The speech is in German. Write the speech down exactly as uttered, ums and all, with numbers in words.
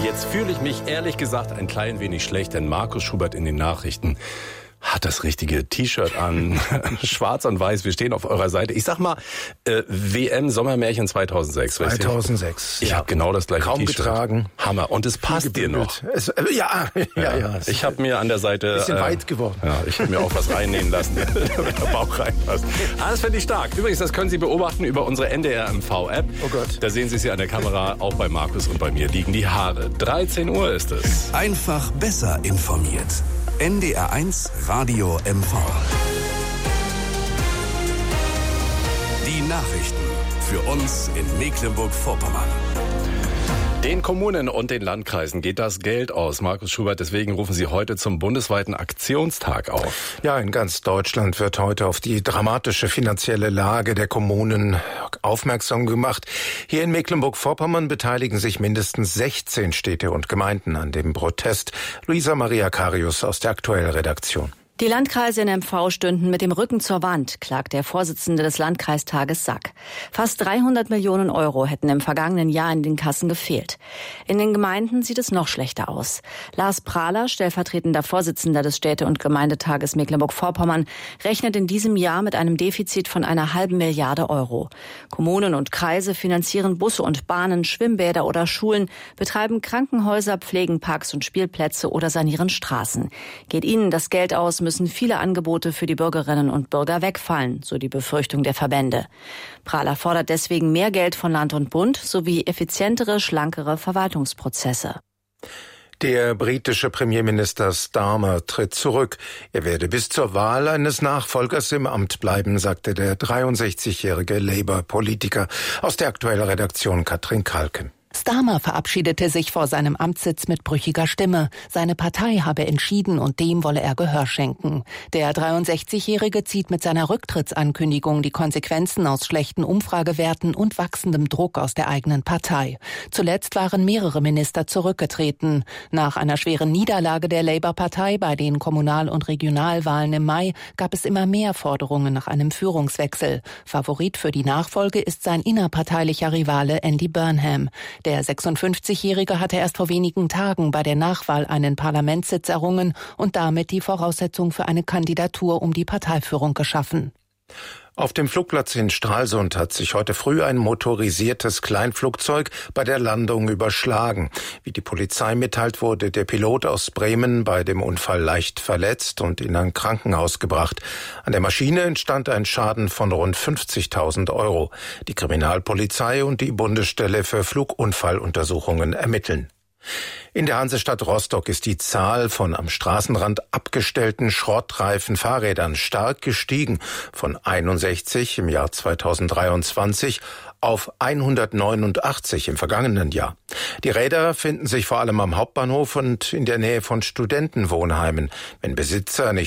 Jetzt fühle ich mich ehrlich gesagt ein klein wenig schlecht, denn Markus Schubert in den Nachrichten hat das richtige T-Shirt an, schwarz und weiß, wir stehen auf eurer Seite. Ich sag mal, äh, W M Sommermärchen zweitausendsechs. zweitausendsechs. Ich ja. habe genau das gleiche Kaum T-Shirt. Kaum getragen. Hammer. Und es passt dir noch. Es, äh, ja, ja, ja, ja. Ich habe mir an der Seite... Bisschen äh, weit geworden. Ja, ich habe mir auch was reinnähen lassen, damit der Bauch reinpasst. Ah, das finde ich stark. Übrigens, das können Sie beobachten über unsere N D R M V-App. Oh Gott. Da sehen Sie es hier an der Kamera. Auch bei Markus und bei mir liegen die Haare. dreizehn Uhr ist es. Einfach besser informiert. N D R eins Radio M V. Die Nachrichten für uns in Mecklenburg-Vorpommern. Den Kommunen und den Landkreisen geht das Geld aus. Markus Schubert, deswegen rufen Sie heute zum bundesweiten Aktionstag auf. Ja, in ganz Deutschland wird heute auf die dramatische finanzielle Lage der Kommunen aufmerksam gemacht. Hier in Mecklenburg-Vorpommern beteiligen sich mindestens sechzehn Städte und Gemeinden an dem Protest. Luisa Maria Karius aus der Aktuell-Redaktion. Die Landkreise in M V stünden mit dem Rücken zur Wand, klagt der Vorsitzende des Landkreistages Sack. Fast dreihundert Millionen Euro hätten im vergangenen Jahr in den Kassen gefehlt. In den Gemeinden sieht es noch schlechter aus. Lars Prahler, stellvertretender Vorsitzender des Städte- und Gemeindetages Mecklenburg-Vorpommern, rechnet in diesem Jahr mit einem Defizit von einer halben Milliarde Euro. Kommunen und Kreise finanzieren Busse und Bahnen, Schwimmbäder oder Schulen, betreiben Krankenhäuser, pflegen Parks und Spielplätze oder sanieren Straßen. Geht ihnen das Geld aus, müssen viele Angebote für die Bürgerinnen und Bürger wegfallen, so die Befürchtung der Verbände. Prahler fordert deswegen mehr Geld von Land und Bund sowie effizientere, schlankere Verwaltungsprozesse. Der britische Premierminister Starmer tritt zurück. Er werde bis zur Wahl eines Nachfolgers im Amt bleiben, sagte der dreiundsechzigjährige Labour-Politiker. Aus der Aktuellen Redaktion Katrin Kalken. Starmer verabschiedete sich vor seinem Amtssitz mit brüchiger Stimme. Seine Partei habe entschieden und dem wolle er Gehör schenken. Der dreiundsechzigjährige zieht mit seiner Rücktrittsankündigung die Konsequenzen aus schlechten Umfragewerten und wachsendem Druck aus der eigenen Partei. Zuletzt waren mehrere Minister zurückgetreten. Nach einer schweren Niederlage der Labour-Partei bei den Kommunal- und Regionalwahlen im Mai gab es immer mehr Forderungen nach einem Führungswechsel. Favorit für die Nachfolge ist sein innerparteilicher Rivale Andy Burnham. Der sechsundfünfzigjährige hatte erst vor wenigen Tagen bei der Nachwahl einen Parlamentssitz errungen und damit die Voraussetzung für eine Kandidatur um die Parteiführung geschaffen. Auf dem Flugplatz in Stralsund hat sich heute früh ein motorisiertes Kleinflugzeug bei der Landung überschlagen. Wie die Polizei mitteilt, wurde der Pilot aus Bremen bei dem Unfall leicht verletzt und in ein Krankenhaus gebracht. An der Maschine entstand ein Schaden von rund fünfzigtausend Euro. Die Kriminalpolizei und die Bundesstelle für Flugunfalluntersuchungen ermitteln. In der Hansestadt Rostock ist die Zahl von am Straßenrand abgestellten schrottreifen Fahrrädern stark gestiegen, von einundsechzig im Jahr zweitausenddreiundzwanzig auf hundertneunundachtzig im vergangenen Jahr. Die Räder finden sich vor allem am Hauptbahnhof und in der Nähe von Studentenwohnheimen. Wenn Besitzer nicht